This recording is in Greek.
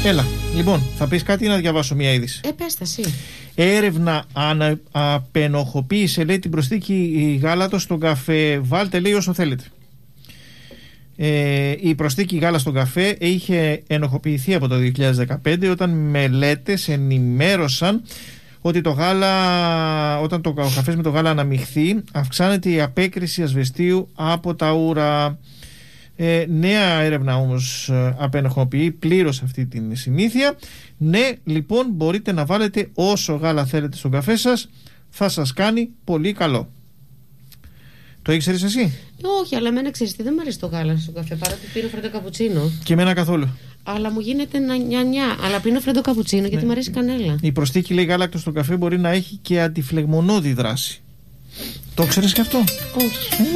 Έλα, λοιπόν, θα πεις κάτι ή να διαβάσω μια είδηση? Πες τα εσύ. Έρευνα απενοχοποίησε, λέει, την προσθήκη γάλατος στον καφέ. Βάλτε, λέει, όσο θέλετε. Η προσθήκη γάλα στον καφέ είχε ενοχοποιηθεί από το 2015 όταν μελέτες ενημέρωσαν ότι όταν το καφές με το γάλα αναμειχθεί αυξάνεται η απέκριση ασβεστίου από τα ούρα. Νέα έρευνα όμως απενοχοποιεί πλήρως αυτή την συνήθεια. Ναι, λοιπόν, μπορείτε να βάλετε όσο γάλα θέλετε στον καφέ σας, θα σας κάνει πολύ καλό. Το ήξερες εσύ? Όχι, αλλά εμένα ξέρεις τι, δεν μου αρέσει το γάλα στον καφέ, παρότι πίνω φρέντο καπουτσίνο. Και εμένα καθόλου. Αλλά μου γίνεται νιά. Αλλά πίνω φρέντο καπουτσίνο γιατί μου αρέσει κανέλα. Η προσθήκη, λέει, γάλακτος στον καφέ μπορεί να έχει και αντιφλεγμονώδη δράση. Το ξέρεις και αυτό? Όχι.